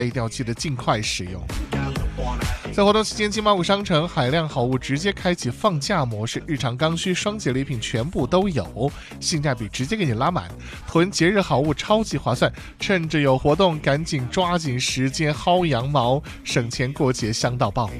一定要记得尽快使用。在活动期间，金马五商城海量好物直接开启放假模式，日常刚需、双节礼品全部都有，性价比直接给你拉满，囤节日好物超级划算，趁着有活动赶紧抓紧时间薅羊毛，省钱过节香到爆。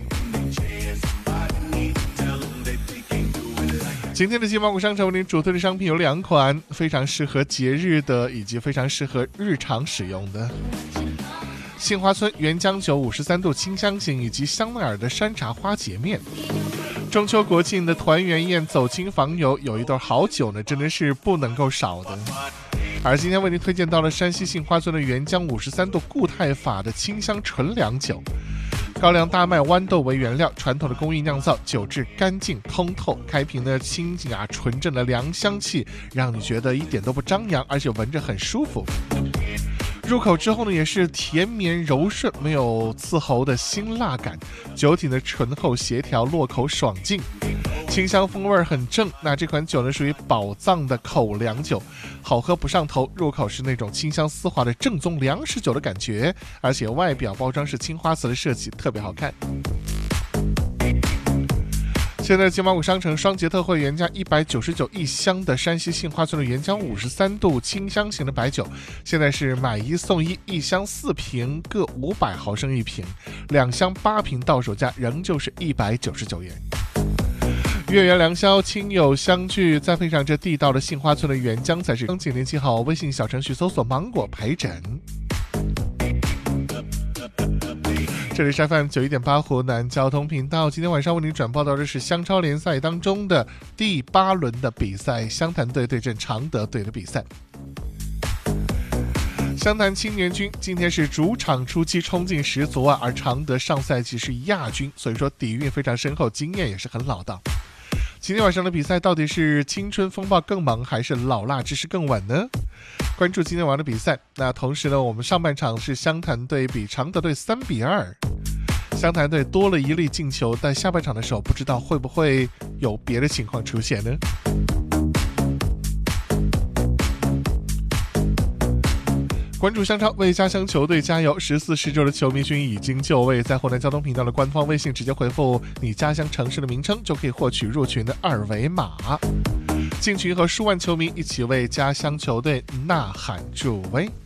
今天的金马五商城为您主推的商品有2款，非常适合节日的，以及非常适合日常使用的。杏花村原浆酒53度清香型以及香奈儿的山茶花洁面。中秋国庆的团圆宴，走亲访友有一对好酒呢，真的是不能够少的。而今天为您推荐到了山西杏花村的原浆53度固态法的清香纯粮酒。高粱大麦豌豆为原料，传统的工艺酿造，酒质干净通透，开瓶的清净纯正的粮香气，让你觉得一点都不张扬，而且闻着很舒服。入口之后呢，也是甜绵柔顺，没有刺喉的辛辣感，酒体的醇厚协调，落口爽净，清香风味很正。那这款酒呢，属于宝藏的口粮酒，好喝不上头，入口是那种清香丝滑的正宗粮食酒的感觉，而且外表包装是青花瓷的设计，特别好看。现在金马五商城双节特惠，原价199一箱的山西杏花村的原浆53度清香型的白酒，现在是买1送1，一箱4瓶，各500毫升一瓶，2箱8瓶，到手价仍旧是199元。月圆良宵，亲友相聚，再配上这地道的杏花村的原浆，才是请联系好微信小程序搜索芒果陪诊。这里是 FM91.8 湖南交通频道，今天晚上为您转播到的是湘超联赛当中的第8轮的比赛，湘潭队对阵常德队的比赛。湘潭青年军今天是主场出击，冲劲十足啊，而常德上赛季是亚军，所以说底蕴非常深厚，经验也是很老道。今天晚上的比赛到底是青春风暴更猛，还是老辣之势更稳呢？关注今天晚上的比赛。那同时呢，我们上半场是湘潭队比常德队3-2，湘潭队多了一粒进球，但下半场的时候不知道会不会有别的情况出现呢？关注湘超，为家乡球队加油！14市州的球迷群已经就位，在湖南交通频道的官方微信直接回复你家乡城市的名称，就可以获取入群的2维码，进群和数万球迷一起为家乡球队呐喊助威。